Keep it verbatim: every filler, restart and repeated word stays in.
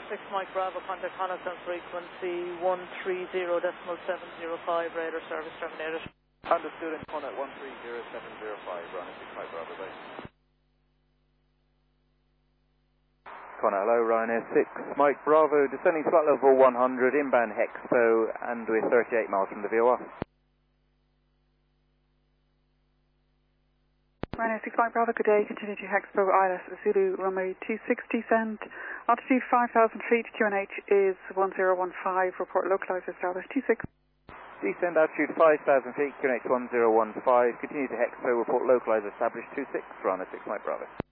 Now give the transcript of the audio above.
six Mike Bravo, contact Connaught frequency one three zero decimal seven zero five, radar service terminated. Understood, and Connaught one three zero seven zero five, Ryanair six Mike Bravo, base. Connaught, hello, Ryanair six Mike Bravo, descending flight level one hundred, inbound Hexpo, and we're thirty-eight miles from the V O R. Ryanair six Mike Bravo, good day, continue to Hexpo, I L S Zulu, runway two six, descend, altitude five thousand feet, Q N H is one zero one five, report localizer established two six. Descend altitude five thousand feet, Q N H one zero one five, continue to Hexpo, report localizer established two six, Ryanair six Mike Bravo.